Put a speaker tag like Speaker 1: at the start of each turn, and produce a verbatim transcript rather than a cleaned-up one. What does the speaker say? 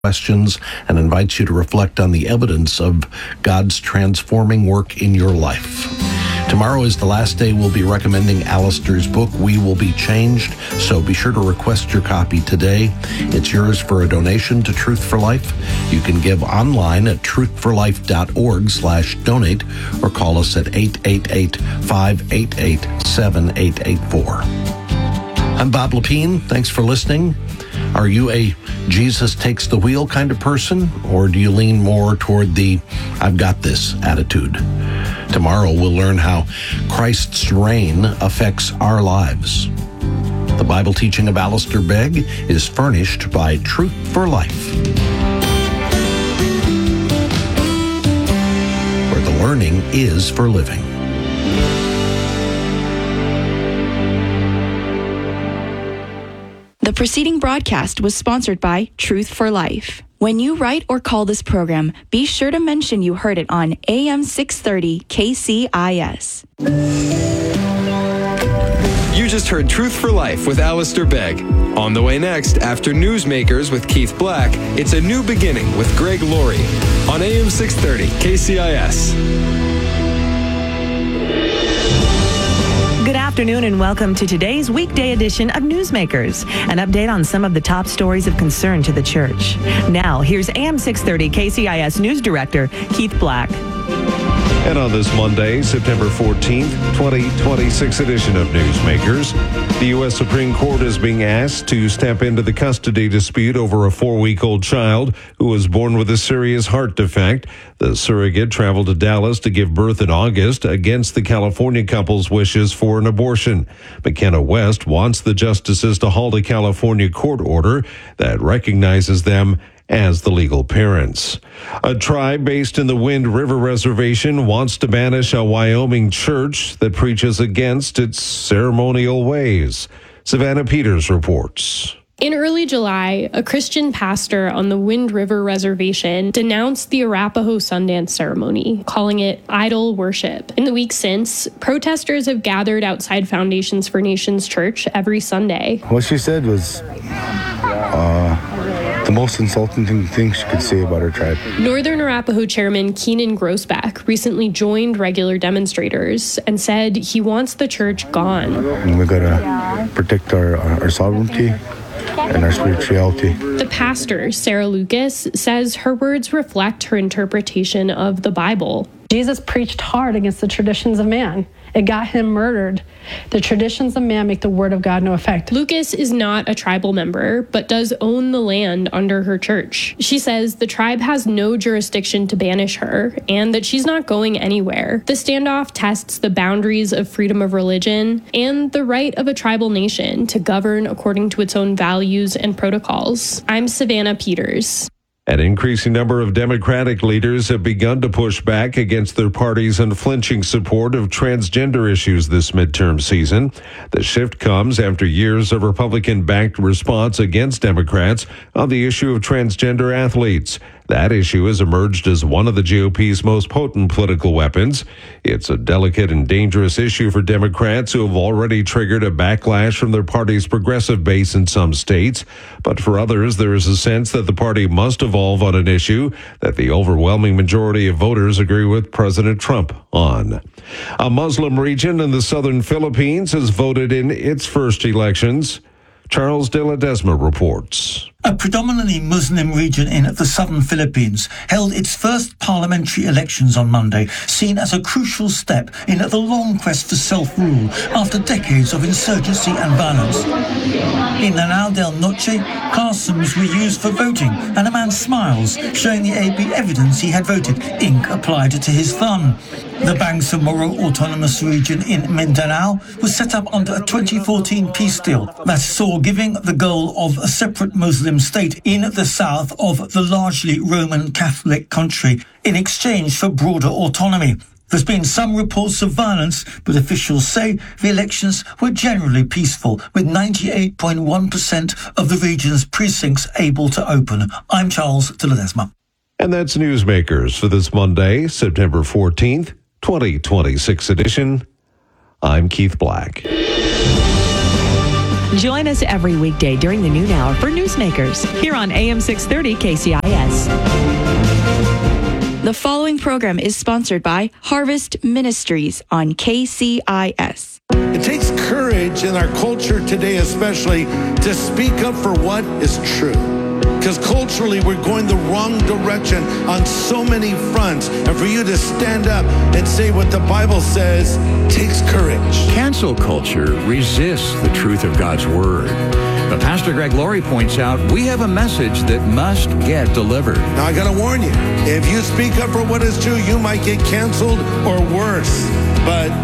Speaker 1: questions and invites you to reflect on the evidence of God's transforming work in your life. Tomorrow is the last day we'll be recommending Alistair's book, We Will Be Changed, so be sure to request your copy today. It's yours for a donation to Truth for Life. You can give online at truthforlife.org slash donate or call us at eight eight eight, five eight eight, seven eight eight four. I'm Bob Lepine. Thanks for listening. Are you a Jesus takes the wheel kind of person, or do you lean more toward the I've got this attitude? Tomorrow we'll learn how Christ's reign affects our lives. The Bible teaching of Alistair Begg is furnished by Truth for Life, where the learning is for living.
Speaker 2: The preceding broadcast was sponsored by Truth for Life. When you write or call this program, be sure to mention you heard it on A M six thirty K C I S.
Speaker 3: You just heard Truth for Life with Alistair Begg. On the way next, after Newsmakers with Keith Black, it's A New Beginning with Greg Laurie on A M six thirty K C I S.
Speaker 4: Good afternoon and welcome to today's weekday edition of Newsmakers, an update on some of the top stories of concern to the church. Now, here's A M six thirty K C I S News Director Keith Black.
Speaker 5: And on this Monday, September fourteenth, twenty twenty-six edition of Newsmakers, the U S Supreme Court is being asked to step into the custody dispute over a four-week-old child who was born with a serious heart defect. The surrogate traveled to Dallas to give birth in August against the California couple's wishes for an abortion. McKenna West wants the justices to halt a California court order that recognizes them as the legal parents. A tribe based in the Wind River Reservation wants to banish a Wyoming church that preaches against its ceremonial ways. Savannah Peters reports.
Speaker 6: In early July, a Christian pastor on the Wind River Reservation denounced the Arapaho Sundance ceremony, calling it idol worship. In the weeks since, protesters have gathered outside Foundations for Nations Church every Sunday.
Speaker 7: What she said was uh, the most insulting thing she could say about her tribe. Northern
Speaker 6: Arapaho Chairman Keenan Grossbeck recently joined regular demonstrators and said he wants the church gone.
Speaker 7: And we gotta protect our, our sovereignty and our spirituality.
Speaker 6: The pastor, Sarah Lucas, says her words reflect her interpretation of the Bible.
Speaker 8: Jesus preached hard against the traditions of man. It got him murdered. The traditions of man make the word of God no effect.
Speaker 6: Lucas is not a tribal member, but does own the land under her church. She says the tribe has no jurisdiction to banish her, and that she's not going anywhere. The standoff tests the boundaries of freedom of religion and the right of a tribal nation to govern according to its own values and protocols. I'm Savannah Peters.
Speaker 5: An increasing number of Democratic leaders have begun to push back against their party's unflinching support of transgender issues this midterm season. The shift comes after years of Republican-backed response against Democrats on the issue of transgender athletes. That issue has emerged as one of the G O P's most potent political weapons. It's a delicate and dangerous issue for Democrats who have already triggered a backlash from their party's progressive base in some states. But for others, there is a sense that the party must evolve on an issue that the overwhelming majority of voters agree with President Trump on. A Muslim region in the southern Philippines has voted in its first elections. Charles de Ledesma reports.
Speaker 9: A predominantly Muslim region in the southern Philippines held its first parliamentary elections on Monday, seen as a crucial step in the long quest for self-rule after decades of insurgency and violence. In Lanao del Noche, classrooms were used for voting, and a man smiles, showing the A P evidence he had voted. Ink applied to his thumb. The Bangsamoro Autonomous Region in Mindanao was set up under a twenty fourteen peace deal that saw giving the goal of a separate Muslim state in the south of the largely Roman Catholic country in exchange for broader autonomy. There's been some reports of violence, but officials say the elections were generally peaceful, with ninety-eight point one percent of the region's precincts able to open. I'm Charles de Ledesma.
Speaker 5: And that's Newsmakers for this Monday, September fourteenth, twenty twenty-six edition. I'm Keith Black.
Speaker 4: Join us every weekday during the noon hour for Newsmakers here on A M six thirty K C I S.
Speaker 2: The following program is sponsored by Harvest Ministries on K C I S.
Speaker 10: It takes courage in our culture today, especially, to speak up for what is true. Because culturally, we're going the wrong direction on so many fronts. And for you to stand up and say what the Bible says takes courage.
Speaker 11: Cancel culture resists the truth of God's word. But Pastor Greg Laurie points out we have a message that must get delivered.
Speaker 10: Now, I got to warn you, if you speak up for what is true, you might get canceled or worse. But